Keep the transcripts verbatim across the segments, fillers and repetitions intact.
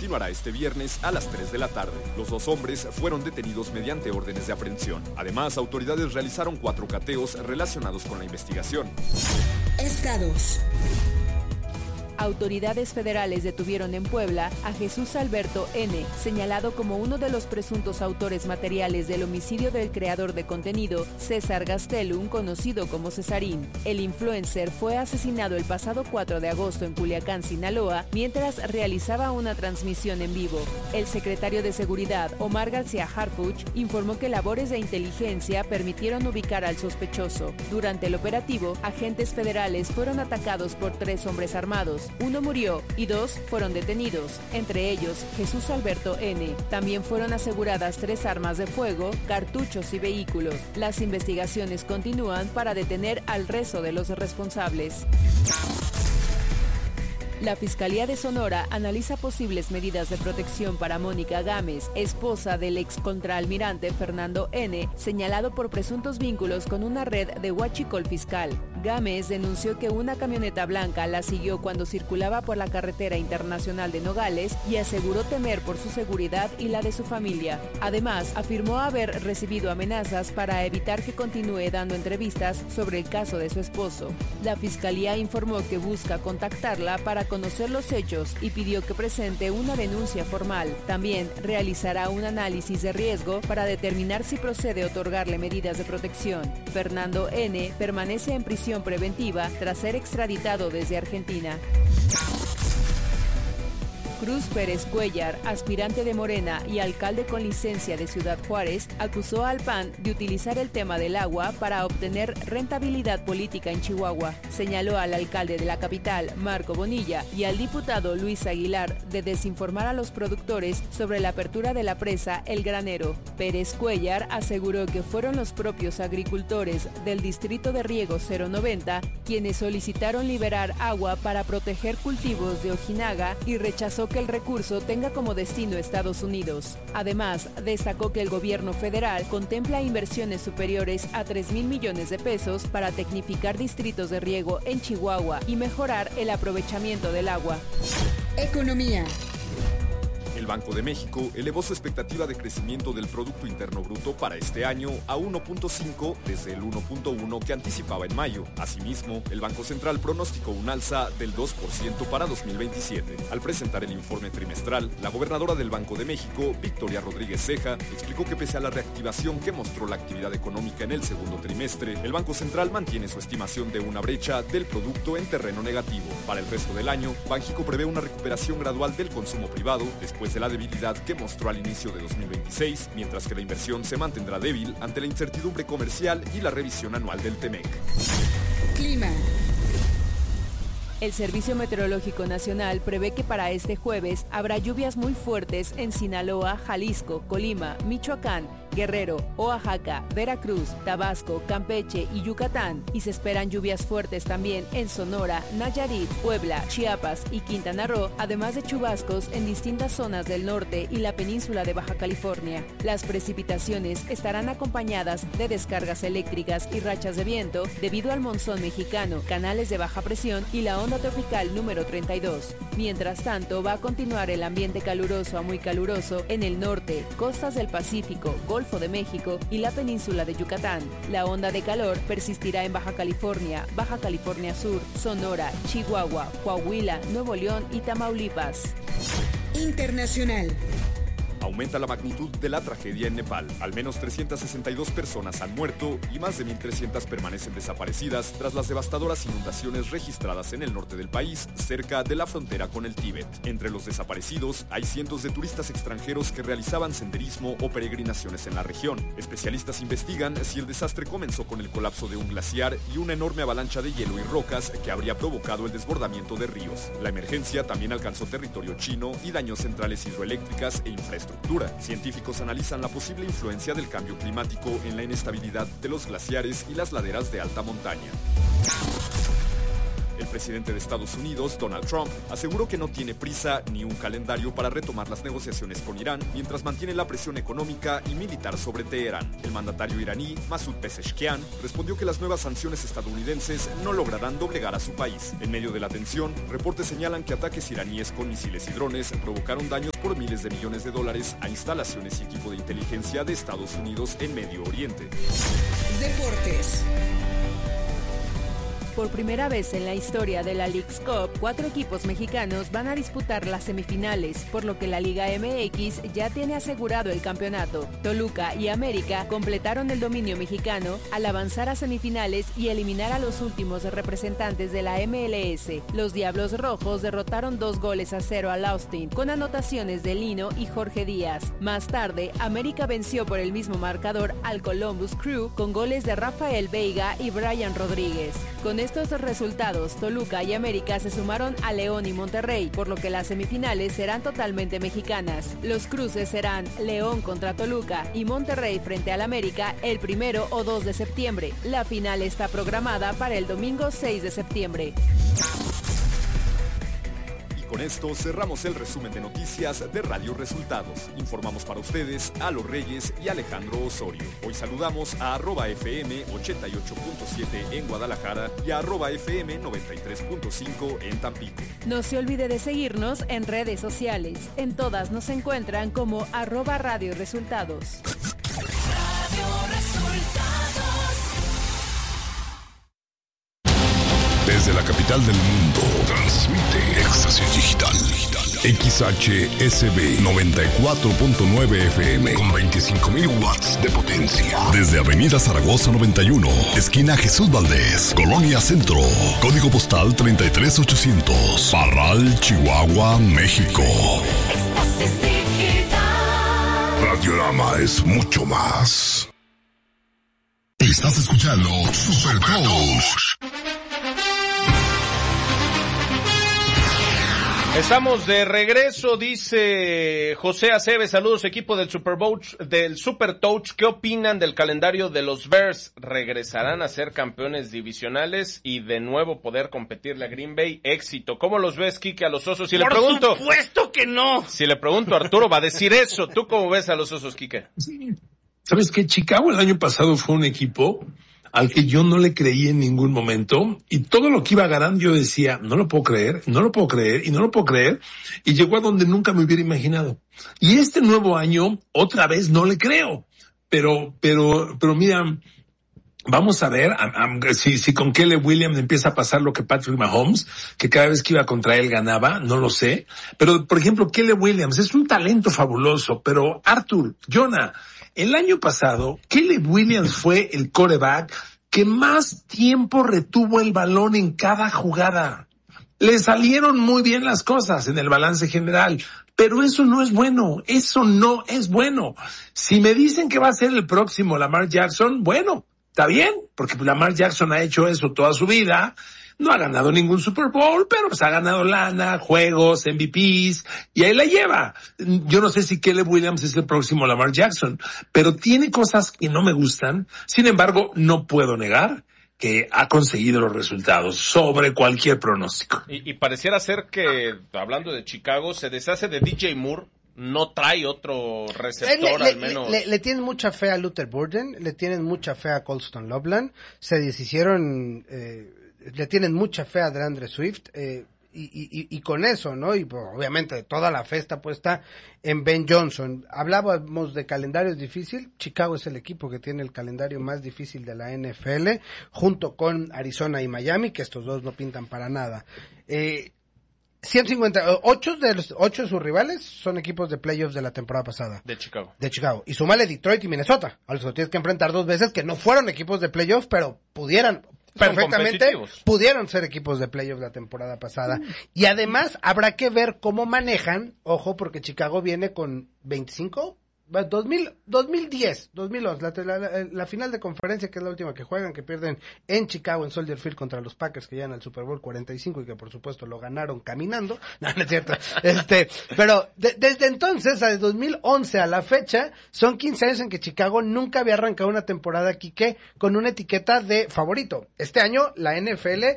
continuará este viernes a las tres de la tarde. Los dos hombres fueron detenidos mediante órdenes de aprehensión. Además, autoridades realizaron cuatro cateos relacionados con la investigación. Estados. Autoridades federales detuvieron en Puebla a Jesús Alberto N., señalado como uno de los presuntos autores materiales del homicidio del creador de contenido, César Gastelum, conocido como Cesarín. El influencer fue asesinado el pasado cuatro de agosto en Culiacán, Sinaloa, mientras realizaba una transmisión en vivo. El secretario de Seguridad, Omar García Harfuch, informó que labores de inteligencia permitieron ubicar al sospechoso. Durante el operativo, agentes federales fueron atacados por tres hombres armados. Uno murió y dos fueron detenidos, entre ellos Jesús Alberto N. También fueron aseguradas tres armas de fuego, cartuchos y vehículos. Las investigaciones continúan para detener al resto de los responsables. La Fiscalía de Sonora analiza posibles medidas de protección para Mónica Gámez, esposa del ex contraalmirante Fernando N., señalado por presuntos vínculos con una red de huachicol fiscal. Gámez denunció que una camioneta blanca la siguió cuando circulaba por la carretera internacional de Nogales y aseguró temer por su seguridad y la de su familia. Además, afirmó haber recibido amenazas para evitar que continúe dando entrevistas sobre el caso de su esposo. La Fiscalía informó que busca contactarla para conocer los hechos y pidió que presente una denuncia formal. También realizará un análisis de riesgo para determinar si procede otorgarle medidas de protección. Fernando N. permanece en prisión preventiva tras ser extraditado desde Argentina. Cruz Pérez Cuellar, aspirante de Morena y alcalde con licencia de Ciudad Juárez, acusó al P A N de utilizar el tema del agua para obtener rentabilidad política en Chihuahua. Señaló al alcalde de la capital, Marco Bonilla, y al diputado Luis Aguilar de desinformar a los productores sobre la apertura de la presa El Granero. Pérez Cuellar aseguró que fueron los propios agricultores del distrito de riego cero noventa quienes solicitaron liberar agua para proteger cultivos de Ojinaga y rechazó que el recurso tenga como destino Estados Unidos. Además, destacó que el gobierno federal contempla inversiones superiores a tres mil millones de pesos para tecnificar distritos de riego en Chihuahua y mejorar el aprovechamiento del agua. Economía. El Banco de México elevó su expectativa de crecimiento del Producto Interno Bruto para este año a uno punto cinco desde el uno punto uno que anticipaba en mayo. Asimismo, el Banco Central pronosticó un alza del dos por ciento para dos mil veintisiete. Al presentar el informe trimestral, la gobernadora del Banco de México, Victoria Rodríguez Ceja, explicó que pese a la reactivación que mostró la actividad económica en el segundo trimestre, el Banco Central mantiene su estimación de una brecha del producto en terreno negativo. Para el resto del año, Banxico prevé una recuperación gradual del consumo privado después de la debilidad que mostró al inicio de dos mil veintiséis, mientras que la inversión se mantendrá débil ante la incertidumbre comercial y la revisión anual del Temec. Clima. El Servicio Meteorológico Nacional prevé que para este jueves habrá lluvias muy fuertes en Sinaloa, Jalisco, Colima, Michoacán, Guerrero, Oaxaca, Veracruz, Tabasco, Campeche y Yucatán, y se esperan lluvias fuertes también en Sonora, Nayarit, Puebla, Chiapas y Quintana Roo, además de chubascos en distintas zonas del norte y la península de Baja California. Las precipitaciones estarán acompañadas de descargas eléctricas y rachas de viento debido al monzón mexicano, canales de baja presión y la onda tropical número treinta y dos. Mientras tanto, va a continuar el ambiente caluroso a muy caluroso en el norte, costas del Pacífico, Golfo de México y la península de Yucatán. La onda de calor persistirá en Baja California, Baja California Sur, Sonora, Chihuahua, Coahuila, Nuevo León y Tamaulipas. Internacional. Aumenta la magnitud de la tragedia en Nepal. Al menos trescientas sesenta y dos personas han muerto y más de mil trescientas permanecen desaparecidas tras las devastadoras inundaciones registradas en el norte del país, cerca de la frontera con el Tíbet. Entre los desaparecidos hay cientos de turistas extranjeros que realizaban senderismo o peregrinaciones en la región. Especialistas investigan si el desastre comenzó con el colapso de un glaciar y una enorme avalancha de hielo y rocas que habría provocado el desbordamiento de ríos. La emergencia también alcanzó territorio chino y dañó centrales hidroeléctricas e infraestructura. Científicos analizan la posible influencia del cambio climático en la inestabilidad de los glaciares y las laderas de alta montaña. El presidente de Estados Unidos, Donald Trump, aseguró que no tiene prisa ni un calendario para retomar las negociaciones con Irán, mientras mantiene la presión económica y militar sobre Teherán. El mandatario iraní, Masoud Pezeshkian, respondió que las nuevas sanciones estadounidenses no lograrán doblegar a su país. En medio de la tensión, reportes señalan que ataques iraníes con misiles y drones provocaron daños por miles de millones de dólares a instalaciones y equipo de inteligencia de Estados Unidos en Medio Oriente. Deportes. Por primera vez en la historia de la Leagues Cup, cuatro equipos mexicanos van a disputar las semifinales, por lo que la Liga M X ya tiene asegurado el campeonato. Toluca y América completaron el dominio mexicano al avanzar a semifinales y eliminar a los últimos representantes de la M L S. Los Diablos Rojos derrotaron dos goles a cero al Austin, con anotaciones de Lino y Jorge Díaz. Más tarde, América venció por el mismo marcador al Columbus Crew con goles de Rafael Veiga y Brian Rodríguez. Con estos resultados, Toluca y América se sumaron a León y Monterrey, por lo que las semifinales serán totalmente mexicanas. Los cruces serán León contra Toluca y Monterrey frente al América el primero o dos de septiembre. La final está programada para el domingo seis de septiembre. Con esto cerramos el resumen de noticias de Radio Resultados. Informamos para ustedes a Los Reyes y Alejandro Osorio. Hoy saludamos a arroba F M ochenta y ocho punto siete en Guadalajara y a arroba F M noventa y tres punto cinco en Tampico. No se olvide de seguirnos en redes sociales. En todas nos encuentran como arroba Radio Resultados. Radio Resultados. Desde la capital del mundo, transmite Éxtasis Digital. X H S B noventa y cuatro punto nueve F M con veinticinco mil watts de potencia. Desde Avenida Zaragoza noventa y uno, esquina Jesús Valdés, Colonia Centro. Código postal treinta y tres ochocientos. Parral, Chihuahua, México. Éxtasis Digital. Radiorama es mucho más. Estás escuchando Super Coach. Estamos de regreso, dice José Aceves. Saludos, equipo del Super Touch, del Super Touch. ¿Qué opinan del calendario de los Bears? ¿Regresarán a ser campeones divisionales y de nuevo poder competirle a Green Bay? Éxito. ¿Cómo los ves, Quique, a los Osos? Si Por le pregunto, supuesto que no. Si le pregunto a Arturo, va a decir eso. ¿Tú cómo ves a los Osos, Quique? Sí. ¿Sabes qué? Chicago el año pasado fue un equipo al que yo no le creí en ningún momento, y todo lo que iba ganando yo decía, no lo puedo creer, no lo puedo creer, y no lo puedo creer, y llegó a donde nunca me hubiera imaginado. Y este nuevo año, otra vez no le creo, pero, pero, pero mira, vamos a ver um, um, si, si con Caleb Williams empieza a pasar lo que Patrick Mahomes, que cada vez que iba contra él ganaba, no lo sé, pero por ejemplo, Caleb Williams es un talento fabuloso, pero Arthur, Jonah, el año pasado, Caleb Williams fue el quarterback que más tiempo retuvo el balón en cada jugada. Le salieron muy bien las cosas en el balance general, pero eso no es bueno, eso no es bueno. Si me dicen que va a ser el próximo Lamar Jackson, bueno, está bien, porque Lamar Jackson ha hecho eso toda su vida. No ha ganado ningún Super Bowl, pero pues ha ganado lana, juegos, M V Pes, y ahí la lleva. Yo no sé si Caleb Williams es el próximo Lamar Jackson, pero tiene cosas que no me gustan. Sin embargo, no puedo negar que ha conseguido los resultados sobre cualquier pronóstico. Y, y pareciera ser que, hablando de Chicago, se deshace de D J Moore. No trae otro receptor, le, al menos. Le, le, le tienen mucha fe a Luther Burden, le tienen mucha fe a Colston Loveland, se deshicieron, eh, le tienen mucha fe a DeAndre Swift, eh, y, y, y con eso, ¿no? Y pues, obviamente toda la fe está puesta en Ben Johnson. Hablábamos de calendario difícil. Chicago es el equipo que tiene el calendario más difícil de la N F L, junto con Arizona y Miami, que estos dos no pintan para nada. Eh, ciento cincuenta, ocho de los ocho de sus rivales son equipos de playoffs de la temporada pasada. De Chicago. De Chicago. Y súmale Detroit y Minnesota. A los que tienes que enfrentar dos veces, que no fueron equipos de playoffs, pero pudieran, perfectamente, pudieron ser equipos de playoffs la temporada pasada. Mm. Y además, habrá que ver cómo manejan, ojo, porque Chicago viene con veinticinco, dos mil, dos mil diez, dos mil once, la, la, la final de conferencia, que es la última que juegan, que pierden en Chicago, en Soldier Field, contra los Packers, que llegan al Super Bowl cuarenta y cinco y que por supuesto lo ganaron caminando. No, no es cierto. Este, pero de, desde entonces, desde dos mil once a la fecha, son quince años en que Chicago nunca había arrancado una temporada aquí que con una etiqueta de favorito. Este año la N F L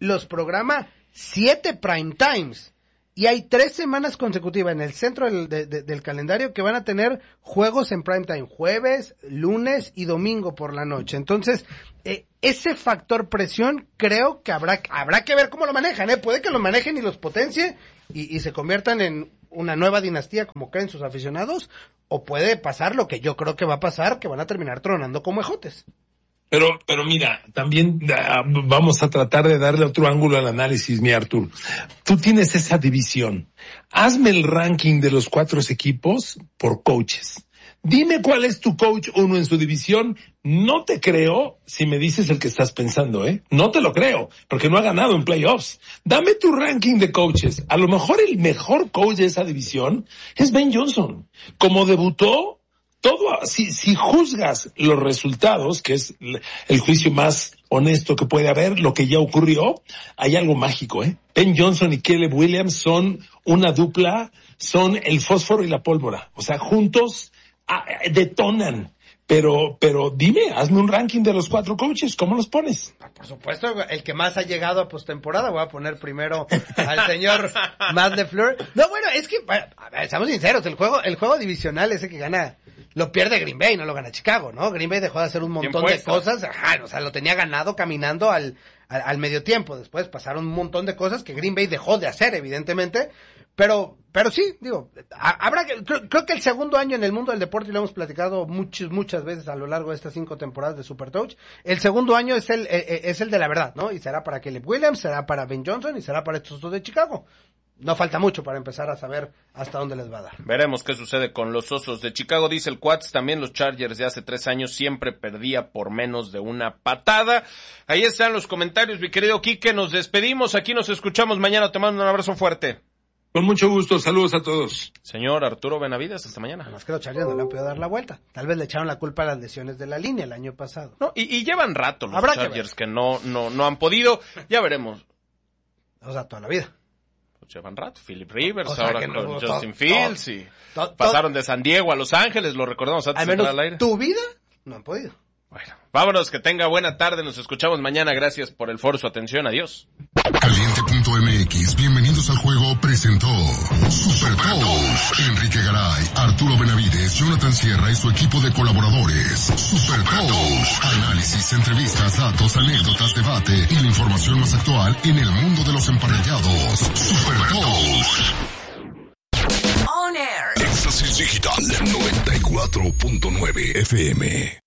los programa siete prime times. Y hay tres semanas consecutivas en el centro del, de, de, del calendario que van a tener juegos en prime time, jueves, lunes y domingo por la noche. Entonces, eh, ese factor presión creo que habrá, habrá que ver cómo lo manejan, ¿eh? Puede que lo manejen y los potencie y, y se conviertan en una nueva dinastía como creen sus aficionados, o puede pasar lo que yo creo que va a pasar, que van a terminar tronando como ejotes. Pero, pero mira, también uh, vamos a tratar de darle otro ángulo al análisis, mi Artur. Tú tienes esa división. Hazme el ranking de los cuatro equipos por coaches. Dime cuál es tu coach uno en su división. No te creo si me dices el que estás pensando, ¿eh? No te lo creo, porque no ha ganado en playoffs. Dame tu ranking de coaches. A lo mejor el mejor coach de esa división es Ben Johnson. Como debutó, todo, si, si juzgas los resultados, que es el juicio más honesto que puede haber, lo que ya ocurrió, hay algo mágico, ¿eh? Ben Johnson y Caleb Williams son una dupla, son el fósforo y la pólvora. O sea, juntos ah, detonan. Pero, pero dime, hazme un ranking de los cuatro coaches, ¿cómo los pones? Por supuesto, el que más ha llegado a postemporada, voy a poner primero al señor Matt LaFleur. No, bueno, es que, a ver, seamos sinceros, el juego, el juego divisional ese que gana, lo pierde Green Bay, no lo gana Chicago, ¿no? Green Bay dejó de hacer un montón de cosas, ajá, o sea, lo tenía ganado caminando al, al, al medio tiempo. Después pasaron un montón de cosas que Green Bay dejó de hacer, evidentemente. Pero, pero sí, digo, habrá que, creo, creo que el segundo año en el mundo del deporte, y lo hemos platicado muchas, muchas veces a lo largo de estas cinco temporadas de Super Touch, el segundo año es el, es el de la verdad, ¿no? Y será para Caleb Williams, será para Ben Johnson y será para estos dos de Chicago. No falta mucho para empezar a saber hasta dónde les va a dar. Veremos qué sucede con los Osos de Chicago. Dice el Quats, también los Chargers de hace tres años siempre perdía por menos de una patada. Ahí están los comentarios, mi querido Quique. Nos despedimos, aquí nos escuchamos mañana. Te mando un abrazo fuerte. Con mucho gusto, saludos a todos. Señor Arturo Benavides, hasta mañana. Más que los Chargers no le han podido dar la vuelta. Tal vez le echaron la culpa a las lesiones de la línea el año pasado. No, y, y llevan rato los Habrá Chargers que, que no, no, no han podido. Ya veremos. O sea, toda la vida. Pues llevan rato. Philip Rivers, o sea, ahora no, con no, Justin to, Fields. to, y to, pasaron to, de San Diego a Los Ángeles, lo recordamos antes al de menos entrar al aire. Tu vida no han podido. Bueno, vámonos, que tenga buena tarde, nos escuchamos mañana, gracias por el foro, su atención, adiós. Caliente punto m x, bienvenidos al juego, presentó Super Touch. Enrique Garay, Arturo Benavides, Jonathan Sierra y su equipo de colaboradores. Super Touch, análisis, entrevistas, datos, anécdotas, debate y la información más actual en el mundo de los emparellados. Super Touch. On Air. Éxtasis Digital noventa y cuatro punto nueve F M.